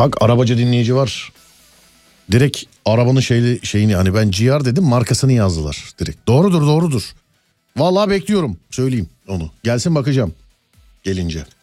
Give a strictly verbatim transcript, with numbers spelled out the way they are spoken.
Bak arabacı dinleyici var. Direkt arabanın şeyli, şeyini hani ben G R dedim, markasını yazdılar direkt. Doğrudur doğrudur. Vallahi bekliyorum, söyleyeyim onu. Gelsin bakacağım gelince.